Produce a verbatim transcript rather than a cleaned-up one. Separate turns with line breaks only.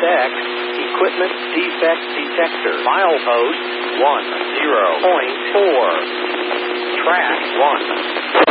X, equipment defect detector. Milepost one zero point four. Track one.